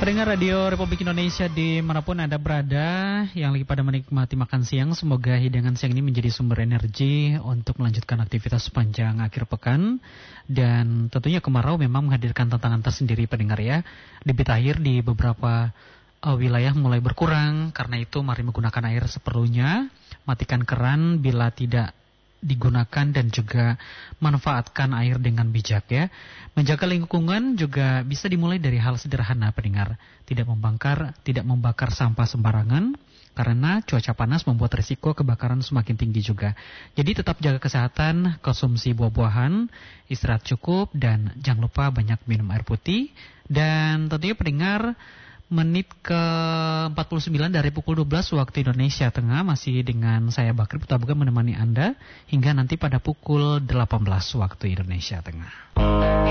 Pendengar Radio Republik Indonesia dimanapun Anda berada, yang lagi pada menikmati makan siang, semoga hidangan siang ini menjadi sumber energi untuk melanjutkan aktivitas sepanjang akhir pekan. Dan tentunya kemarau memang menghadirkan tantangan tersendiri pendengar ya. Debit air di beberapa wilayah mulai berkurang, karena itu mari menggunakan air seperlunya, matikan keran bila tidak digunakan dan juga manfaatkan air dengan bijak ya. Menjaga lingkungan juga bisa dimulai dari hal sederhana pendengar. Tidak membakar sampah sembarangan, karena cuaca panas membuat risiko kebakaran semakin tinggi juga. Jadi tetap jaga kesehatan, konsumsi buah-buahan, istirahat cukup, dan jangan lupa banyak minum air putih. Dan tentunya pendengar, menit ke-49 dari pukul 12 waktu Indonesia Tengah masih dengan saya Bakri Putabuga menemani Anda hingga nanti pada pukul 18 waktu Indonesia Tengah.